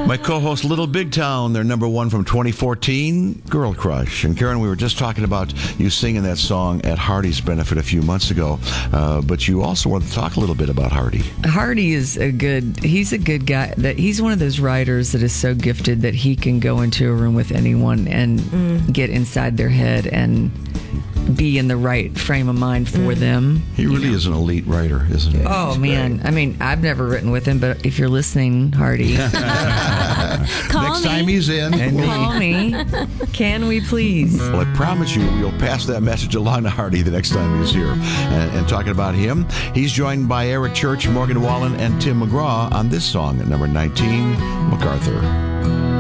My co-host, Little Big Town, their number one from 2014, Girl Crush. And Karen, we were just talking about you singing that song at Hardy's benefit a few months ago, but you also wanted to talk a little bit about Hardy. Hardy is he's a good guy. He's one of those writers that is so gifted that he can go into a room with anyone and get inside their head and be in the right frame of mind for them. He really is an elite writer, isn't he? Oh, He's man. great. I mean, I've never written with him, but if you're listening, Hardy, Next time he's in, call me. Can we please? Well, I promise you, we'll pass that message along to Hardy the next time he's here. And talking about him, he's joined by Eric Church, Morgan Wallen, and Tim McGraw on this song at number 19, MacArthur.